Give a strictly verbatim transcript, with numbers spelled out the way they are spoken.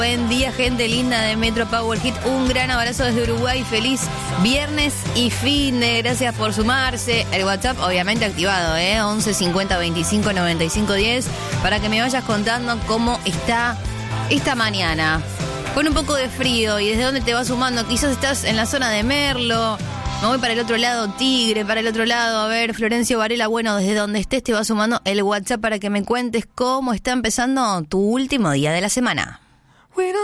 Buen día, gente linda de Metro Power Hit. Un gran abrazo desde Uruguay. Feliz viernes y fin de. Gracias por sumarse. El WhatsApp, obviamente, activado, ¿eh? once cincuenta veinticinco noventa y cinco diez. Para que me vayas contando cómo está esta mañana. Con un poco de frío y desde dónde te vas sumando. Quizás estás en la zona de Merlo. Me voy para el otro lado, Tigre, para el otro lado. A ver, Florencio Varela, bueno, desde donde estés te vas sumando el WhatsApp para que me cuentes cómo está empezando tu último día de la semana.